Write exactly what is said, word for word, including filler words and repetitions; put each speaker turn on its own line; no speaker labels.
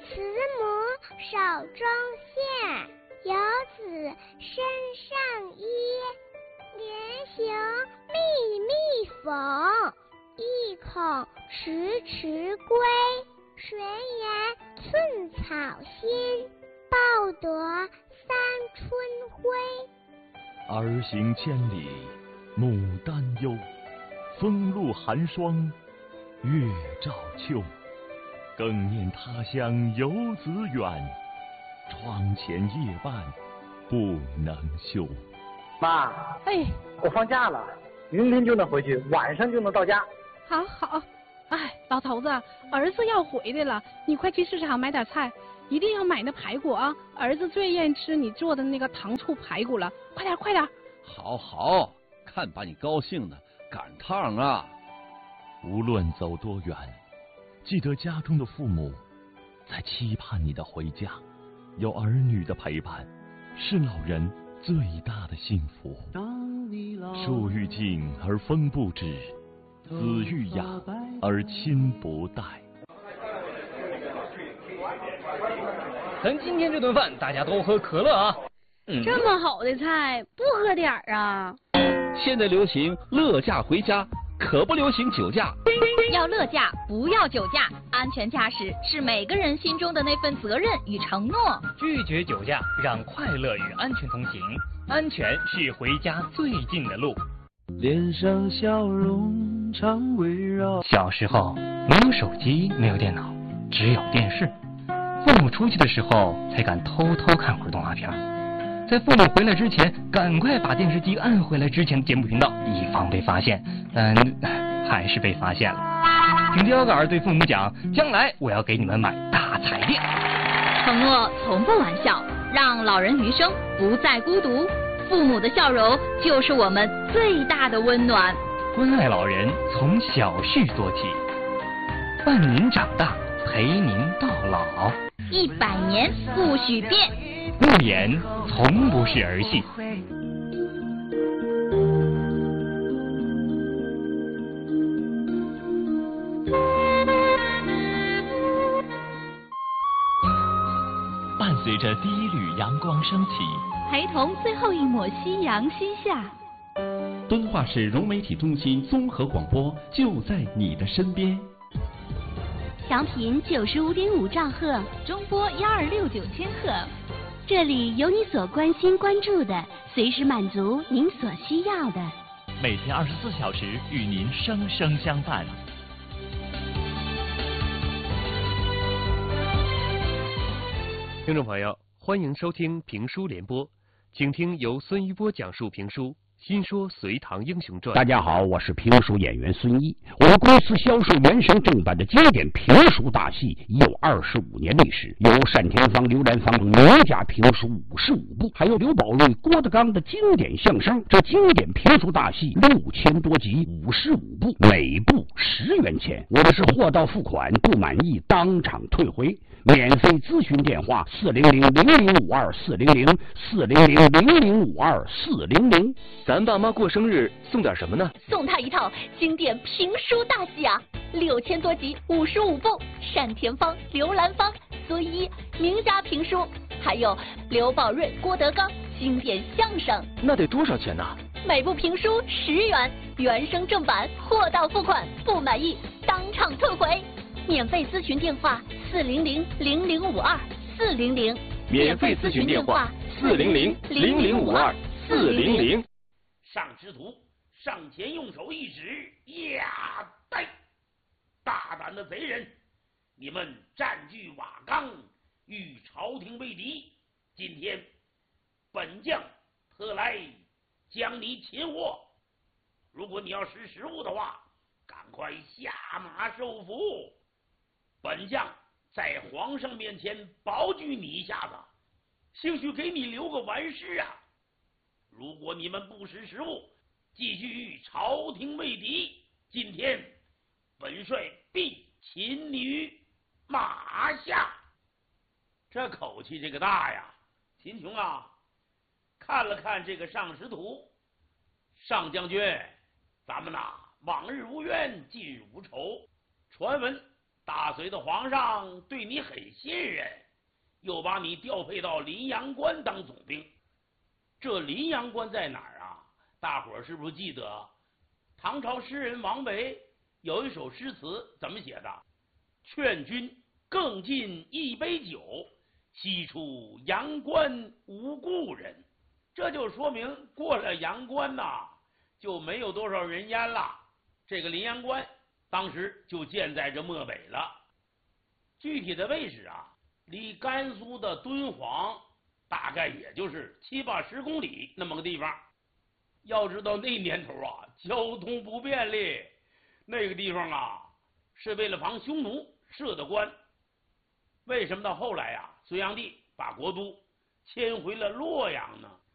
慈母手中线，游子身上衣。连行密密缝，意恐迟迟归。谁言寸草心，报得三春晖。
儿行千里母担忧，风露寒霜月照秋。更念他乡游子远，窗前夜半不能休。
妈，
哎，
我放假了，明天就能回去，晚上就能到家。
好好，哎，老头子，儿子要回来了，你快去市场买点菜，一定要买那排骨啊！儿子最愿意吃你做的那个糖醋排骨了，快点快点！
好好，看把你高兴的，赶趟啊！
无论走多远，记得家中的父母在期盼你的回家，有儿女的陪伴，是老人最大的幸福。树欲静而风不止，子欲养而亲不待。
咱今天这顿饭大家都喝可乐啊！
嗯、这么好的菜不喝点儿啊？
现在流行乐驾回家，可不流行酒驾。
要乐驾，不要酒驾。安全驾驶是每个人心中的那份责任与承诺。
拒绝酒驾，让快乐与安全同行。安全是回家最近的路。
脸上笑容常围绕。
小时候没有手机，没有电脑，只有电视。父母出去的时候，才敢偷偷看会儿动画片。在父母回来之前，赶快把电视机按回来之前的节目频道，以防被发现。嗯，还是被发现了。听秧歌儿对父母讲，将来我要给你们买大彩电。
承诺从不玩笑，让老人余生不再孤独。父母的笑容就是我们最大的温暖。
关爱老人，从小事做起，伴您长大，陪您到老。
一百年不许变。
不言，从不是儿戏。
伴随着第一缕阳光升起，
陪同最后一抹夕阳西下。
敦化市融媒体中心综合广播就在你的身边。
调频九十五点五兆赫，
中波幺二六九千赫。
这里有你所关心关注的，随时满足您所需要的。
每天二十四小时与您生生相伴。
听众朋友，欢迎收听评书联播，请听由孙一波讲述评书。新说《隋唐英雄传》。
大家好，我是评书演员孙一。我们公司销售原声正版的经典评书大戏已有二十五年历史，有单田芳、刘兰芳等名家评书五十五部，还有刘宝瑞、郭德纲的经典相声。这经典评书大戏六千多集，五十五部，每部十元钱。我们是货到付款，不满意当场退回。免费咨询电话：四零零零零五二四零零四零零零零五二四零零。
咱爸妈过生日送点什么呢？
送他一套经典评书大戏啊，六千多集，五十五部，单田芳、刘兰芳、孙一名家评书，还有刘宝瑞、郭德纲经典相声。
那得多少钱呢？
每部评书十元，原声正版，货到付款，不满意当场退回。免费咨询电话：四零零零零五二四零零。
免费咨询电话：四零零零零五二四零零。
上师徒上前用手一指，呀呆！大胆的贼人，你们占据瓦岗，与朝廷为敌。今天本将特来将你擒获。如果你要识时务的话，赶快下马受俘。本将在皇上面前保举你一下子，兴许给你留个完事啊。如果你们不识时务，继续与朝廷为敌，今天本帅必擒你于马下。这口气这个大呀！秦琼啊，看了看这个上师徒，上将军，咱们呐、啊、往日无冤，近日无仇。传闻大隋的皇上对你很信任，又把你调配到临阳关当总兵。这临阳关在哪儿啊？大伙儿是不是记得唐朝诗人王维有一首诗词怎么写的？劝君更尽一杯酒，西出阳关无故人。这就说明过了阳关呐、啊，就没有多少人烟了。这个临阳关当时就建在这漠北了，具体的位置啊，离甘肃的敦煌大概也就是七八十公里那么个地方。要知道那年头啊，交通不便利，那个地方啊是为了防匈奴设的关。为什么到后来啊，隋炀帝把国都迁回了洛阳呢？